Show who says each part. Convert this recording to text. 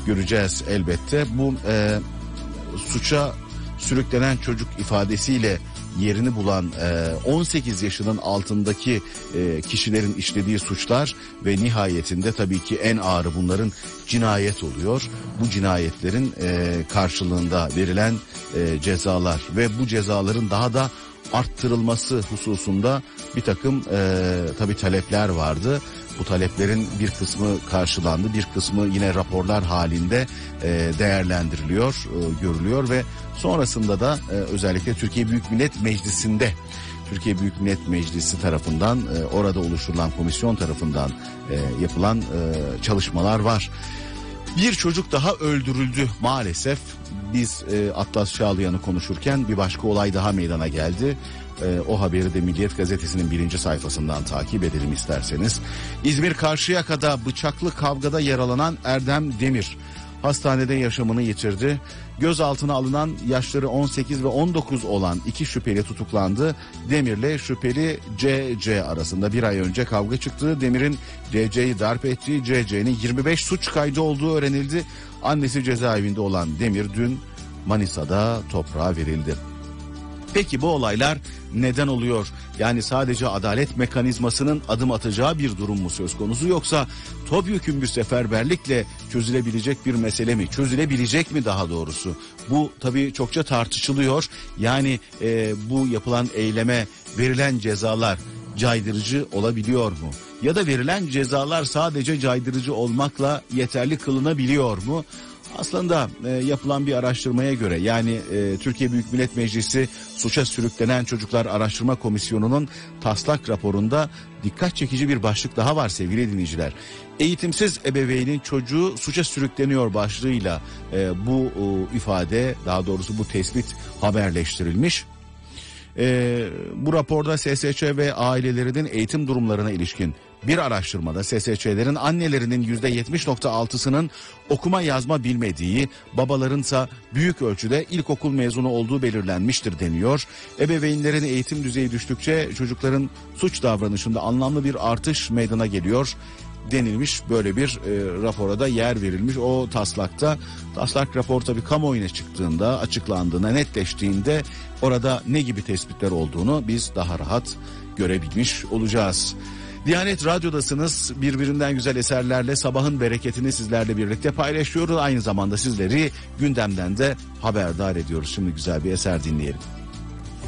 Speaker 1: göreceğiz elbette. Bu suça sürüklenen çocuk ifadesiyle yerini bulan 18 yaşının altındaki kişilerin işlediği suçlar ve nihayetinde tabii ki en ağırı bunların cinayet oluyor. Bu cinayetlerin karşılığında verilen cezalar ve bu cezaların daha da arttırılması hususunda bir takım tabii talepler vardı. Bu taleplerin bir kısmı karşılandı, bir kısmı yine raporlar halinde değerlendiriliyor, görülüyor ve sonrasında da özellikle Türkiye Büyük Millet Meclisi'nde, Türkiye Büyük Millet Meclisi tarafından, orada oluşturulan komisyon tarafından yapılan çalışmalar var. Bir çocuk daha öldürüldü maalesef. Biz Atlas Çağlayan'ı konuşurken bir başka olay daha meydana geldi. O haberi de Milliyet Gazetesi'nin 1. sayfasından takip edelim isterseniz. İzmir Karşıyaka'da bıçaklı kavgada yaralanan Erdem Demir hastanede yaşamını yitirdi. Gözaltına alınan yaşları 18 ve 19 olan 2 şüpheli tutuklandı. Demir'le şüpheli C.C. arasında bir ay önce kavga çıktı. Demir'in C.C.'yi darp ettiği, C.C.'nin 25 suç kaydı olduğu öğrenildi. Annesi cezaevinde olan Demir dün Manisa'da toprağa verildi. Peki bu olaylar neden oluyor? Yani sadece adalet mekanizmasının adım atacağı bir durum mu söz konusu, yoksa topyekün bir seferberlikle çözülebilecek bir mesele mi? Çözülebilecek mi daha doğrusu? Bu tabii çokça tartışılıyor. Yani bu yapılan eyleme verilen cezalar caydırıcı olabiliyor mu? Ya da verilen cezalar sadece caydırıcı olmakla yeterli kılınabiliyor mu? Aslında yapılan bir araştırmaya göre, yani Türkiye Büyük Millet Meclisi Suça Sürüklenen Çocuklar Araştırma Komisyonu'nun taslak raporunda dikkat çekici bir başlık daha var sevgili dinleyiciler. Eğitimsiz ebeveynin çocuğu suça sürükleniyor başlığıyla bu ifade, daha doğrusu bu tespit haberleştirilmiş. Bu raporda SSÇ ve ailelerinin eğitim durumlarına ilişkin bir araştırmada SSÇ'lerin annelerinin %70.6'sının okuma yazma bilmediği, babalarınsa büyük ölçüde ilkokul mezunu olduğu belirlenmiştir deniyor. Ebeveynlerin eğitim düzeyi düştükçe çocukların suç davranışında anlamlı bir artış meydana geliyor denilmiş. Böyle bir rapora da yer verilmiş o taslakta. Taslak rapor tabii kamuoyuna çıktığında, açıklandığında, netleştiğinde orada ne gibi tespitler olduğunu biz daha rahat görebilmiş olacağız. Diyanet Radyo'dasınız. Birbirinden güzel eserlerle sabahın bereketini sizlerle birlikte paylaşıyoruz. Aynı zamanda sizleri gündemden de haberdar ediyoruz. Şimdi güzel bir eser dinleyelim.